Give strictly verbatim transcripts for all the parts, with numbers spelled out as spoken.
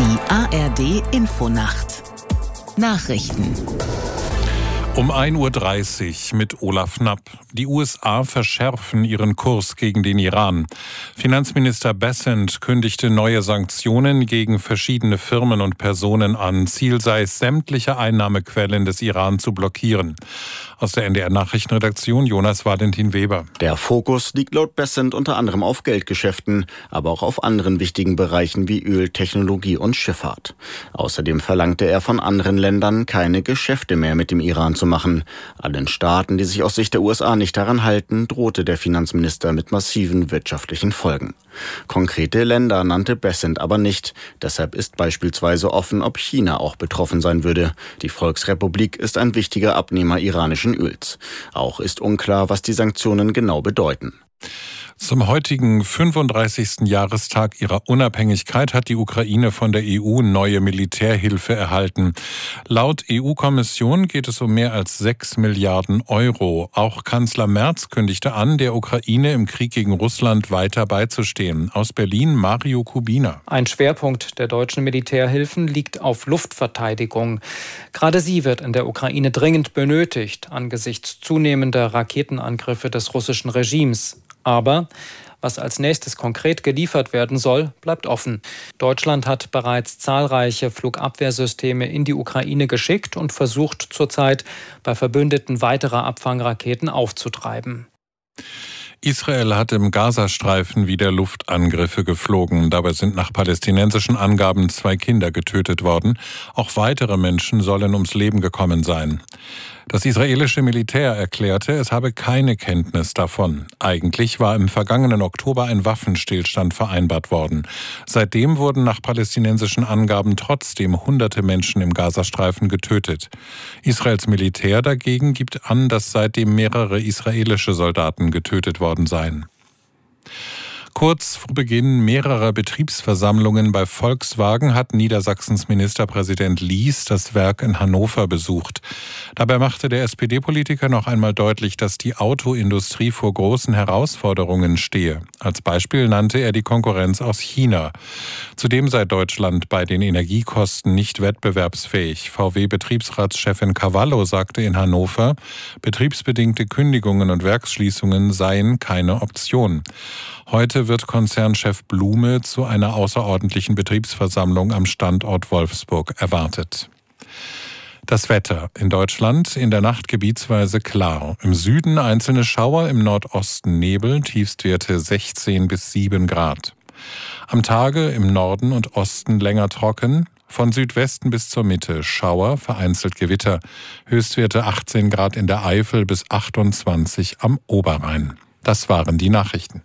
Die A R D-Infonacht. Nachrichten. Um ein Uhr dreißig mit Olaf Knapp. Die U S A verschärfen ihren Kurs gegen den Iran. Finanzminister Bessent kündigte neue Sanktionen gegen verschiedene Firmen und Personen an. Ziel sei es, sämtliche Einnahmequellen des Iran zu blockieren. Aus der N D R-Nachrichtenredaktion Jonas Valentin Weber. Der Fokus liegt laut Bessent unter anderem auf Geldgeschäften, aber auch auf anderen wichtigen Bereichen wie Öl, Technologie und Schifffahrt. Außerdem verlangte er von anderen Ländern, keine Geschäfte mehr mit dem Iran zu machen. Allen Staaten, die sich aus Sicht der U S A nicht daran halten, drohte der Finanzminister mit massiven wirtschaftlichen Folgen. Konkrete Länder nannte Bessent aber nicht. Deshalb ist beispielsweise offen, ob China auch betroffen sein würde. Die Volksrepublik ist ein wichtiger Abnehmer iranischen Öls. Auch ist unklar, was die Sanktionen genau bedeuten. Zum heutigen fünfunddreißigsten Jahrestag ihrer Unabhängigkeit hat die Ukraine von der E U neue Militärhilfe erhalten. Laut E U-Kommission geht es um mehr als sechs Milliarden Euro. Auch Kanzler Merz kündigte an, der Ukraine im Krieg gegen Russland weiter beizustehen. Aus Berlin Mario Kubina. Ein Schwerpunkt der deutschen Militärhilfen liegt auf Luftverteidigung. Gerade sie wird in der Ukraine dringend benötigt, angesichts zunehmender Raketenangriffe des russischen Regimes. Aber was als nächstes konkret geliefert werden soll, bleibt offen. Deutschland hat bereits zahlreiche Flugabwehrsysteme in die Ukraine geschickt und versucht zurzeit, bei Verbündeten weitere Abfangraketen aufzutreiben. Israel hat im Gazastreifen wieder Luftangriffe geflogen. Dabei sind nach palästinensischen Angaben zwei Kinder getötet worden. Auch weitere Menschen sollen ums Leben gekommen sein. Das israelische Militär erklärte, es habe keine Kenntnis davon. Eigentlich war im vergangenen Oktober ein Waffenstillstand vereinbart worden. Seitdem wurden nach palästinensischen Angaben trotzdem hunderte Menschen im Gazastreifen getötet. Israels Militär dagegen gibt an, dass seitdem mehrere israelische Soldaten getötet worden seien. Kurz vor Beginn mehrerer Betriebsversammlungen bei Volkswagen hat Niedersachsens Ministerpräsident Lies das Werk in Hannover besucht. Dabei machte der S P D-Politiker noch einmal deutlich, dass die Autoindustrie vor großen Herausforderungen stehe. Als Beispiel nannte er die Konkurrenz aus China. Zudem sei Deutschland bei den Energiekosten nicht wettbewerbsfähig. V W-Betriebsratschefin Cavallo sagte in Hannover, betriebsbedingte Kündigungen und Werksschließungen seien keine Option. Heute wird Konzernchef Blume zu einer außerordentlichen Betriebsversammlung am Standort Wolfsburg erwartet. Das Wetter in Deutschland in der Nacht gebietsweise klar. Im Süden einzelne Schauer, im Nordosten Nebel, Tiefstwerte sechzehn bis sieben Grad. Am Tage im Norden und Osten länger trocken. Von Südwesten bis zur Mitte Schauer, vereinzelt Gewitter. Höchstwerte achtzehn Grad in der Eifel bis achtundzwanzig am Oberrhein. Das waren die Nachrichten.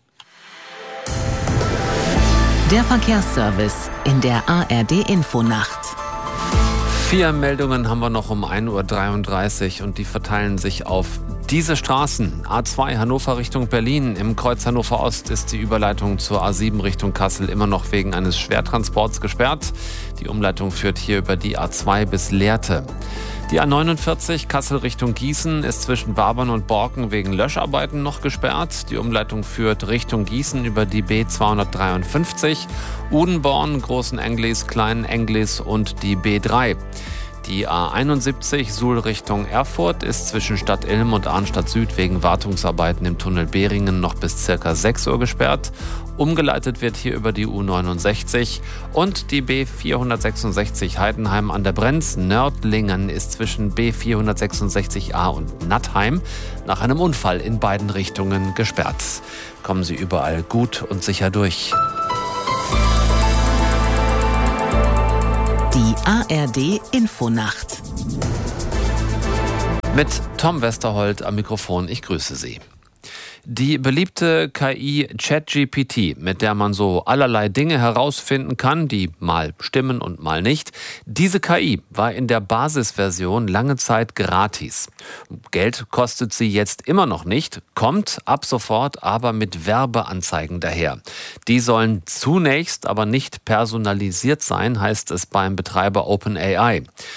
Der Verkehrsservice in der A R D-Infonacht. Vier Meldungen haben wir noch um ein Uhr dreiunddreißig und die verteilen sich auf diese Straßen. A zwei Hannover Richtung Berlin. Im Kreuz Hannover Ost ist die Überleitung zur A sieben Richtung Kassel immer noch wegen eines Schwertransports gesperrt. Die Umleitung führt hier über die A zwei bis Lehrte. Die A neunundvierzig Kassel Richtung Gießen ist zwischen Wabern und Borken wegen Löscharbeiten noch gesperrt. Die Umleitung führt Richtung Gießen über die B zweihundertdreiundfünfzig, Udenborn, Großen Englis, Kleinen Englis und die B drei. Die A einundsiebzig Suhl Richtung Erfurt ist zwischen Stadt Ilm und Arnstadt Süd wegen Wartungsarbeiten im Tunnel Behringen noch bis circa sechs Uhr gesperrt. Umgeleitet wird hier über die U neunundsechzig und die B vierhundertsechsundsechzig Heidenheim an der Brenz. Nördlingen ist zwischen B vierhundertsechsundsechzig A und Nattheim nach einem Unfall in beiden Richtungen gesperrt. Kommen Sie überall gut und sicher durch. Die A R D-Infonacht. Mit Tom Westerholt am Mikrofon, ich grüße Sie. Die beliebte K I ChatGPT, mit der man so allerlei Dinge herausfinden kann, die mal stimmen und mal nicht. Diese K I war in der Basisversion lange Zeit gratis. Geld kostet sie jetzt immer noch nicht, kommt ab sofort aber mit Werbeanzeigen daher. Die sollen zunächst aber nicht personalisiert sein, heißt es beim Betreiber OpenAI.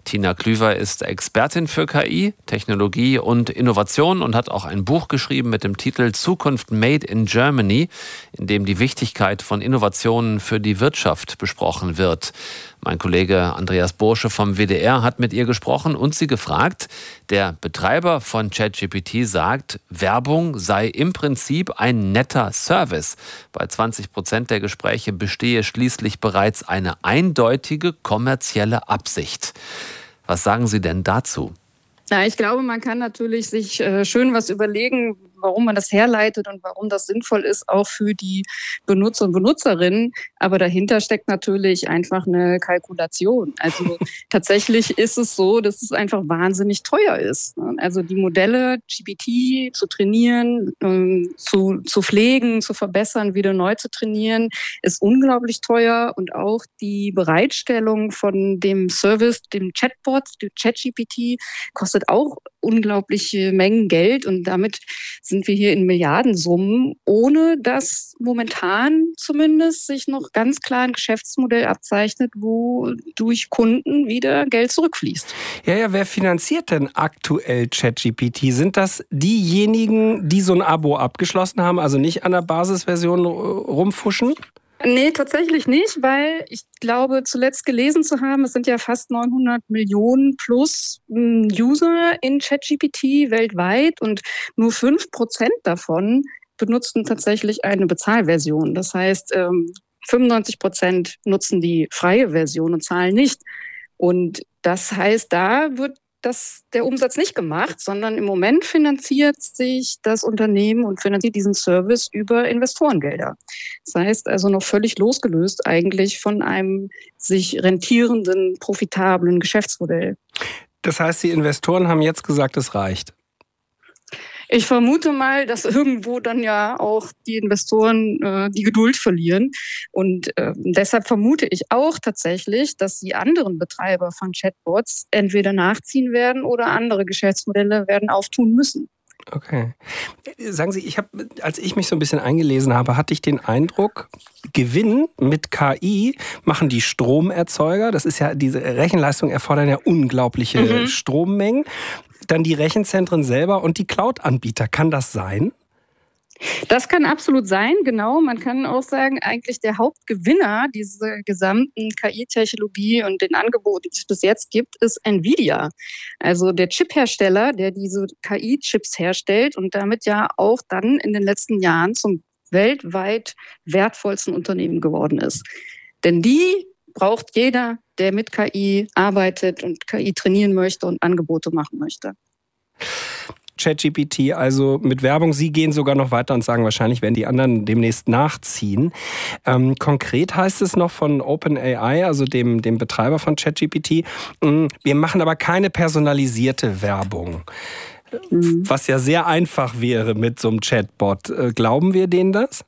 Tina Klüver ist Expertin für K I, Technologie und Innovation und hat auch ein Buch geschrieben mit dem Titel Zukunft Made in Germany, in dem die Wichtigkeit von Innovationen für die Wirtschaft besprochen wird. Mein Kollege Andreas Bursche vom W D R hat mit ihr gesprochen und sie gefragt, der Betreiber von ChatGPT sagt, Werbung sei im Prinzip ein netter Service. Bei zwanzig Prozent der Gespräche bestehe schließlich bereits eine eindeutige kommerzielle Absicht. Was sagen Sie denn dazu? Ja, ich glaube, man kann natürlich sich äh, schön was überlegen, warum man das herleitet und warum das sinnvoll ist, auch für die Benutzer und Benutzerinnen. Aber dahinter steckt natürlich einfach eine Kalkulation. Also tatsächlich ist es so, dass es einfach wahnsinnig teuer ist. Also die Modelle G P T zu trainieren, ähm, zu, zu pflegen, zu verbessern, wieder neu zu trainieren, ist unglaublich teuer. Und auch die Bereitstellung von dem Service, dem Chatbot, dem ChatGPT, kostet auch unglaubliche Mengen Geld. Und damit sind wir hier in Milliardensummen, ohne dass momentan zumindest sich noch ganz klar ein Geschäftsmodell abzeichnet, wo durch Kunden wieder Geld zurückfließt. Ja, ja, wer finanziert denn aktuell ChatGPT? Sind das diejenigen, die so ein Abo abgeschlossen haben, also nicht an der Basisversion rumfuschen? Nee, tatsächlich nicht, weil ich glaube, zuletzt gelesen zu haben, es sind ja fast neunhundert Millionen plus User in ChatGPT weltweit und nur fünf Prozent davon benutzen tatsächlich eine Bezahlversion. Das heißt, fünfundneunzig Prozent nutzen die freie Version und zahlen nicht. Und das heißt, da wird das der Umsatz nicht gemacht, sondern im Moment finanziert sich das Unternehmen und finanziert diesen Service über Investorengelder. Das heißt also noch völlig losgelöst eigentlich von einem sich rentierenden, profitablen Geschäftsmodell. Das heißt, die Investoren haben jetzt gesagt, es reicht. Ich vermute mal, dass irgendwo dann ja auch die Investoren äh, die Geduld verlieren. Und äh, deshalb vermute ich auch tatsächlich, dass die anderen Betreiber von Chatbots entweder nachziehen werden oder andere Geschäftsmodelle werden auftun müssen. Okay. Sagen Sie, ich habe, als ich mich so ein bisschen eingelesen habe, hatte ich den Eindruck, Gewinn mit K I machen die Stromerzeuger. Das ist ja, diese Rechenleistung erfordern ja unglaubliche mhm. Strommengen. Dann die Rechenzentren selber und die Cloud-Anbieter. Kann das sein? Das kann absolut sein, genau. Man kann auch sagen, eigentlich der Hauptgewinner dieser gesamten K I-Technologie und den Angeboten, die es bis jetzt gibt, ist Nvidia. Also der Chiphersteller, der diese K I-Chips herstellt und damit ja auch dann in den letzten Jahren zum weltweit wertvollsten Unternehmen geworden ist. Denn die braucht jeder, der mit K I arbeitet und K I trainieren möchte und Angebote machen möchte. ChatGPT, also mit Werbung, Sie gehen sogar noch weiter und sagen, wahrscheinlich werden die anderen demnächst nachziehen. Ähm, konkret heißt es noch von OpenAI, also dem, dem Betreiber von ChatGPT, wir machen aber keine personalisierte Werbung. Mhm. Was ja sehr einfach wäre mit so einem Chatbot. Äh, glauben wir denen das?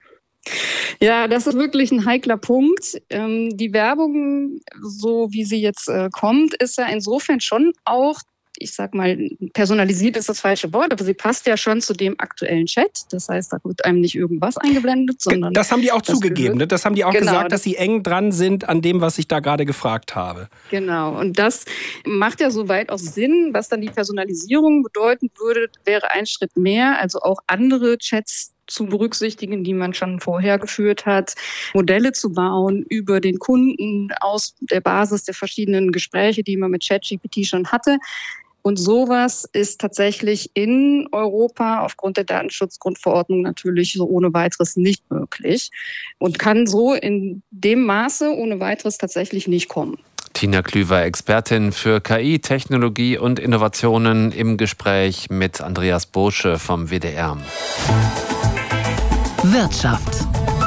Ja, das ist wirklich ein heikler Punkt. Ähm, die Werbung, so wie sie jetzt äh, kommt, ist ja insofern schon auch, ich sag mal, personalisiert ist das falsche Wort, aber sie passt ja schon zu dem aktuellen Chat. Das heißt, da wird einem nicht irgendwas eingeblendet, sondern... Das haben die auch zugegeben, ne? Das haben die auch genau, gesagt, dass sie eng dran sind an dem, was ich da gerade gefragt habe. Genau, und das macht ja soweit auch Sinn. Was dann die Personalisierung bedeuten würde, wäre ein Schritt mehr, also auch andere Chats zu berücksichtigen, die man schon vorher geführt hat, Modelle zu bauen über den Kunden aus der Basis der verschiedenen Gespräche, die man mit ChatGPT schon hatte. Und sowas ist tatsächlich in Europa aufgrund der Datenschutzgrundverordnung natürlich so ohne weiteres nicht möglich und kann so in dem Maße ohne weiteres tatsächlich nicht kommen. Tina Klüver, Expertin für K I, Technologie und Innovationen im Gespräch mit Andreas Bursche vom W D R. Wirtschaft.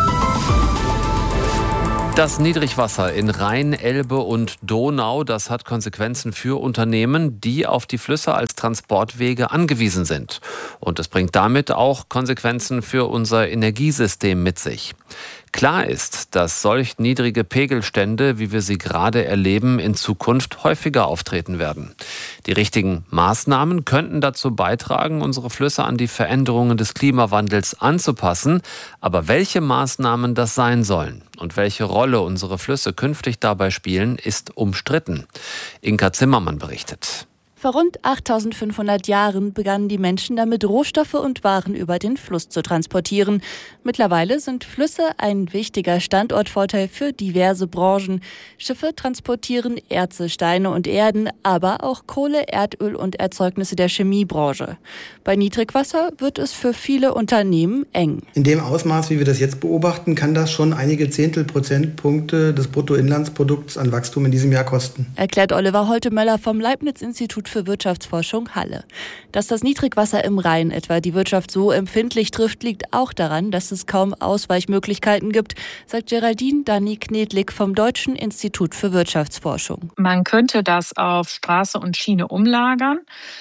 Das Niedrigwasser in Rhein, Elbe und Donau, das hat Konsequenzen für Unternehmen, die auf die Flüsse als Transportwege angewiesen sind. Und es bringt damit auch Konsequenzen für unser Energiesystem mit sich. Klar ist, dass solch niedrige Pegelstände, wie wir sie gerade erleben, in Zukunft häufiger auftreten werden. Die richtigen Maßnahmen könnten dazu beitragen, unsere Flüsse an die Veränderungen des Klimawandels anzupassen. Aber welche Maßnahmen das sein sollen und welche Rolle unsere Flüsse künftig dabei spielen, ist umstritten. Inka Zimmermann berichtet. Vor rund achttausendfünfhundert Jahren begannen die Menschen damit, Rohstoffe und Waren über den Fluss zu transportieren. Mittlerweile sind Flüsse ein wichtiger Standortvorteil für diverse Branchen. Schiffe transportieren Erze, Steine und Erden, aber auch Kohle, Erdöl und Erzeugnisse der Chemiebranche. Bei Niedrigwasser wird es für viele Unternehmen eng. In dem Ausmaß, wie wir das jetzt beobachten, kann das schon einige Zehntelprozentpunkte des Bruttoinlandsprodukts an Wachstum in diesem Jahr kosten. Erklärt Oliver Holtemöller vom Leibniz-Institut für Wirtschaftsforschung Halle. Dass das Niedrigwasser im Rhein etwa die Wirtschaft so empfindlich trifft, liegt auch daran, dass es kaum Ausweichmöglichkeiten gibt, sagt Geraldine Dani-Knedlik vom Deutschen Institut für Wirtschaftsforschung. Man könnte das auf Straße und Schiene umlagern.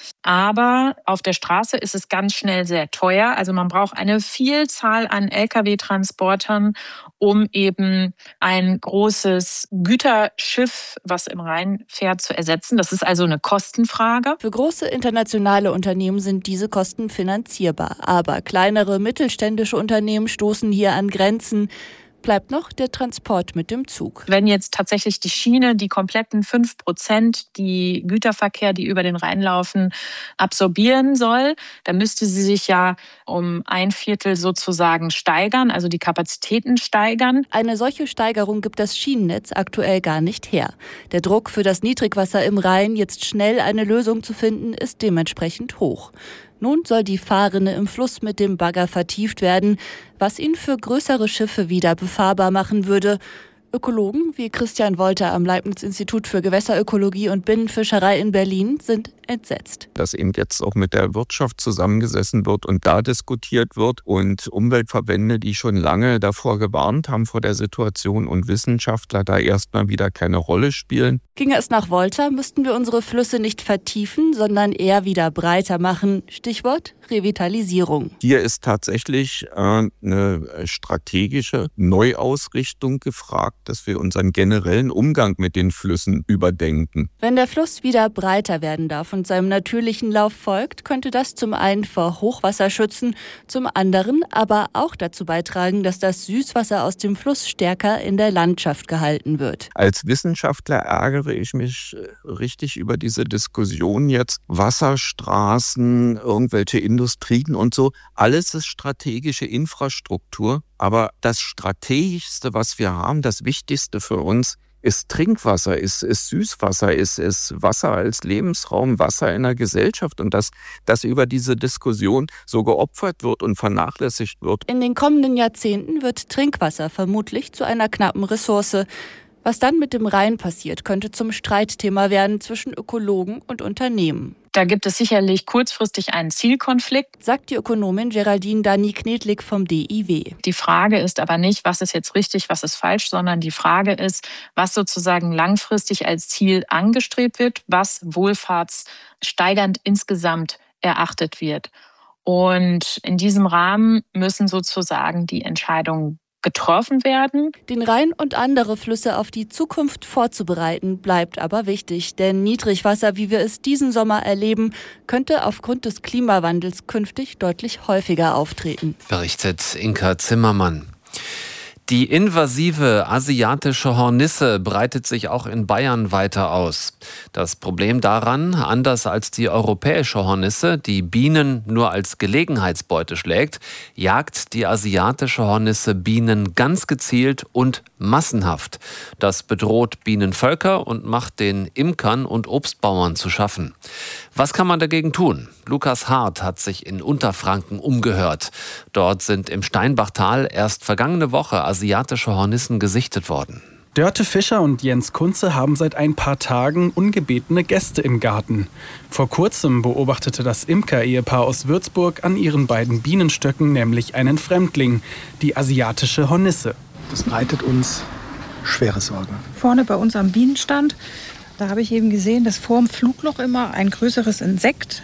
Aber auf der Straße ist es ganz schnell sehr teuer. Also man braucht eine Vielzahl an L K W-Transportern, um eben ein großes Güterschiff, was im Rhein fährt, zu ersetzen. Das ist also eine Kostenfrage. Für große internationale Unternehmen sind diese Kosten finanzierbar. Aber kleinere mittelständische Unternehmen stoßen hier an Grenzen. Bleibt noch der Transport mit dem Zug. Wenn jetzt tatsächlich die Schiene die kompletten fünf Prozent, die Güterverkehr, die über den Rhein laufen, absorbieren soll, dann müsste sie sich ja um ein Viertel sozusagen steigern, also die Kapazitäten steigern. Eine solche Steigerung gibt das Schienennetz aktuell gar nicht her. Der Druck für das Niedrigwasser im Rhein, jetzt schnell eine Lösung zu finden, ist dementsprechend hoch. Nun soll die Fahrrinne im Fluss mit dem Bagger vertieft werden, was ihn für größere Schiffe wieder befahrbar machen würde. Ökologen wie Christian Wolter am Leibniz-Institut für Gewässerökologie und Binnenfischerei in Berlin sind entsetzt. Dass eben jetzt auch mit der Wirtschaft zusammengesessen wird und da diskutiert wird und Umweltverbände, die schon lange davor gewarnt haben vor der Situation und Wissenschaftler da erstmal wieder keine Eine spielen. Ginge es nach Wolter, müssten wir unsere Flüsse nicht vertiefen, sondern eher wieder breiter machen. Stichwort Revitalisierung. Hier ist tatsächlich äh, eine strategische Neuausrichtung gefragt, dass wir unseren generellen Umgang mit den Flüssen überdenken. Wenn der Fluss wieder breiter werden darf und seinem natürlichen Lauf folgt, könnte das zum einen vor Hochwasser schützen, zum anderen aber auch dazu beitragen, dass das Süßwasser aus dem Fluss stärker in der Landschaft gehalten wird. Als Wissenschaftler ärgere ich mich richtig über diese Diskussion jetzt. Wasserstraßen, irgendwelche Industrien und so. Alles ist strategische Infrastruktur. Aber das Strategischste, was wir haben, das Wichtigste für uns, ist Trinkwasser, ist, ist Süßwasser, ist, ist Wasser als Lebensraum, Wasser in der Gesellschaft. Und dass das über diese Diskussion so geopfert wird und vernachlässigt wird. In den kommenden Jahrzehnten wird Trinkwasser vermutlich zu einer knappen Ressource. Was dann mit dem Rhein passiert, könnte zum Streitthema werden zwischen Ökologen und Unternehmen. Da gibt es sicherlich kurzfristig einen Zielkonflikt, sagt die Ökonomin Geraldine Dani-Knedlik vom D I W. Die Frage ist aber nicht, was ist jetzt richtig, was ist falsch, sondern die Frage ist, was sozusagen langfristig als Ziel angestrebt wird, was wohlfahrtssteigernd insgesamt erachtet wird. Und in diesem Rahmen müssen sozusagen die Entscheidungen getroffen werden. Den Rhein und andere Flüsse auf die Zukunft vorzubereiten, bleibt aber wichtig. Denn Niedrigwasser, wie wir es diesen Sommer erleben, könnte aufgrund des Klimawandels künftig deutlich häufiger auftreten. Berichtet Inka Zimmermann. Die invasive asiatische Hornisse breitet sich auch in Bayern weiter aus. Das Problem daran, anders als die europäische Hornisse, die Bienen nur als Gelegenheitsbeute schlägt, jagt die asiatische Hornisse Bienen ganz gezielt und massenhaft. Das bedroht Bienenvölker und macht den Imkern und Obstbauern zu schaffen. Was kann man dagegen tun? Lukas Hart hat sich in Unterfranken umgehört. Dort sind im Steinbachtal erst vergangene Woche asiatische Hornissen gesichtet worden. Dörte Fischer und Jens Kunze haben seit ein paar Tagen ungebetene Gäste im Garten. Vor kurzem beobachtete das Imker-Ehepaar aus Würzburg an ihren beiden Bienenstöcken nämlich einen Fremdling, die asiatische Hornisse. Das bereitet uns schwere Sorgen. Vorne bei uns am Bienenstand, da habe ich eben gesehen, dass vor dem Flugloch immer ein größeres Insekt